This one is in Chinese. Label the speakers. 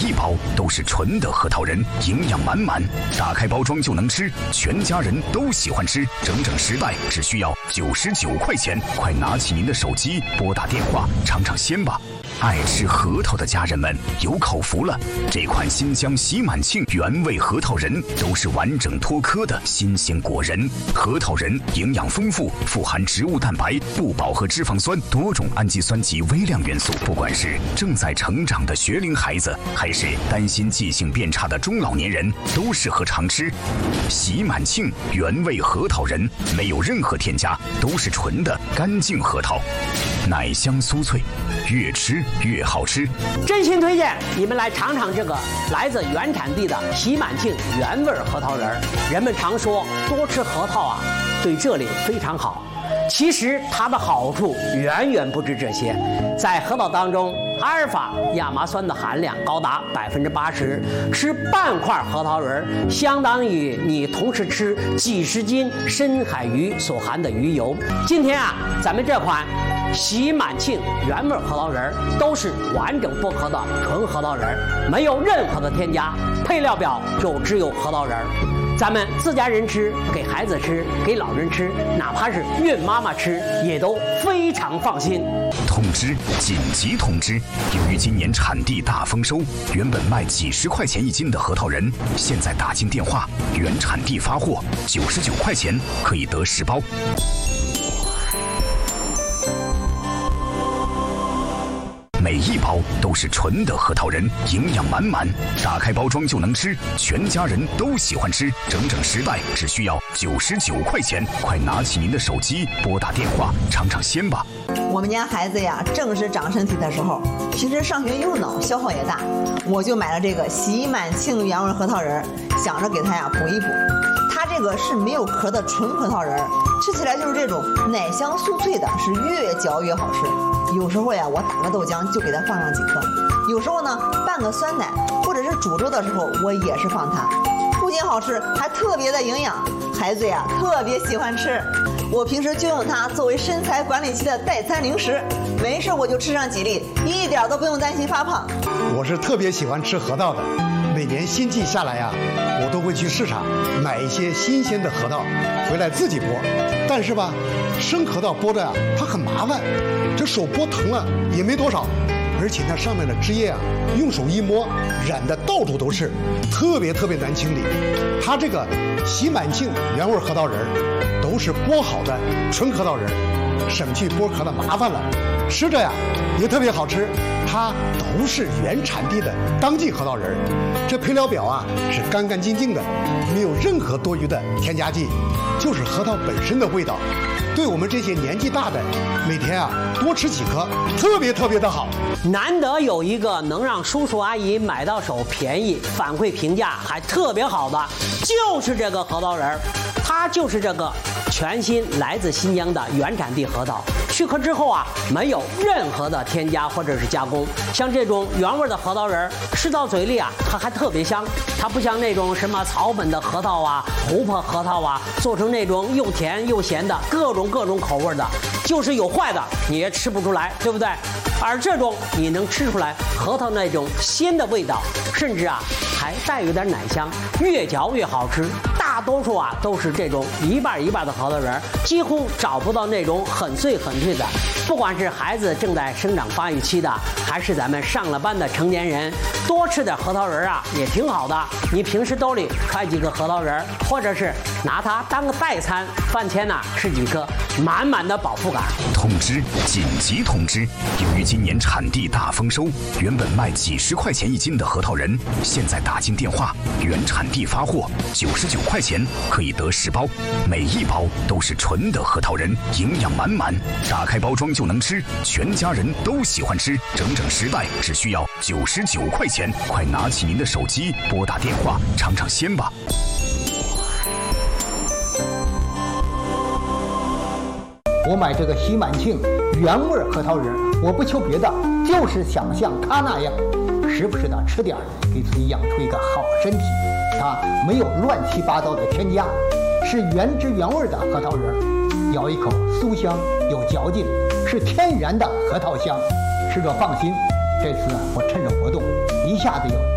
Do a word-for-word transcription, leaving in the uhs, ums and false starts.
Speaker 1: 一包都是纯的核桃仁，营养满满，打开包装就能吃，全家人都喜欢吃，整整十袋只需要九十九块钱，快拿起您的手机拨打电话尝尝鲜吧。爱吃核桃的家人们有口福了，这款新疆喜满庆原味核桃仁都是完整脱壳的新鲜果仁，核桃仁营养丰富，富含植物蛋白、不饱和脂肪酸、多种氨基酸及微量元素，不管是正在成长的学龄孩子，还是担心记性变差的中老年人，都适合常吃。喜满庆原味核桃仁没有任何添加，都是纯的干净核桃，奶香酥脆，越吃越好吃。
Speaker 2: 真心推荐你们来尝尝这个来自原产地的喜满庆原味核桃仁。人们常说多吃核桃啊，对这里非常好。其实它的好处远远不止这些，在核桃当中，阿尔法亚麻酸的含量高达百分之八十，吃半块核桃仁相当于你同时吃几十斤深海鱼所含的鱼油。今天啊，咱们这款喜满庆原味核桃仁都是完整剥壳的纯核桃仁，没有任何的添加，配料表就只有核桃仁。咱们自家人吃，给孩子吃，给老人吃，哪怕是孕妈妈吃，也都非常放心。
Speaker 1: 通知！紧急通知！由于今年产地大丰收，原本卖几十块钱一斤的核桃仁，现在打进电话，原产地发货，九十九块钱可以得十包。每一包都是纯的核桃仁，营养满满，打开包装就能吃，全家人都喜欢吃，整整十袋只需要九十九块钱，快拿起您的手机拨打电话尝尝鲜吧。
Speaker 3: 我们家孩子呀，正是长身体的时候，平时上学用脑，消耗也大，我就买了这个喜满庆原味核桃仁，想着给他呀补一补。它这个是没有壳的纯核桃仁，吃起来就是这种奶香酥脆的，是越嚼越好吃。有时候呀，我打个豆浆就给它放上几颗，有时候呢拌个酸奶，或者是煮粥的时候，我也是放它。不仅好吃，还特别的营养，孩子呀特别喜欢吃。我平时就用它作为身材管理期的代餐零食，没事我就吃上几粒，一点都不用担心发胖。
Speaker 4: 我是特别喜欢吃核桃的，每年新季下来呀，我都会去市场买一些新鲜的核桃回来自己剥。但是吧，生核桃剥着呀，它很麻烦，这手剥疼了也没多少，而且那上面的汁液啊，用手一摸，染的到处都是，特别特别难清理。它这个喜满庆原味核桃仁都是剥好的纯核桃仁，省去剥壳的麻烦了，吃着呀也特别好吃。它都是原产地的当季核桃仁，这配料表啊是干干净净的，没有任何多余的添加剂，就是核桃本身的味道。对我们这些年纪大的，每天啊多吃几颗，特别特别的好。
Speaker 2: 难得有一个能让叔叔阿姨买到手便宜、反馈评价还特别好的，就是这个核桃仁儿。它就是这个全新来自新疆的原产地核桃，去壳之后啊，没有任何的添加或者是加工。像这种原味的核桃仁儿，吃到嘴里啊，它还特别香。它不像那种什么草本的核桃啊、琥珀核桃啊，做成那种又甜又咸的各种各种口味的，就是有坏的你也吃不出来，对不对？而这种你能吃出来核桃那种鲜的味道，甚至啊还带有点奶香，越嚼越好吃。大多数啊都是这种一半一半的核桃仁，几乎找不到那种很碎很碎的。不管是孩子正在生长发育期的，还是咱们上了班的成年人，多吃点核桃仁啊也挺好的。你平时兜里揣几个核桃仁，或者是拿它当个代餐，饭前呢吃几颗，满满的饱腹感。
Speaker 1: 通知！紧急通知！由于今年产地大丰收，原本卖几十块钱一斤的核桃仁，现在打进电话，原产地发货，九十九块钱可以得十包，每一包都是纯的核桃仁，营养满满，打开包装就能吃，全家人都喜欢吃，整整十袋只需要九十九块钱，快拿起您的手机拨打电话尝尝鲜吧。
Speaker 5: 我买这个喜满庆原味核桃仁，我不求别的，就是想像它那样，时不时的吃点，给自己养出一个好身体。它没有乱七八糟的添加，是原汁原味的核桃仁，咬一口酥香有嚼劲，是天然的核桃香，吃着放心。这次我趁着活动，一下子有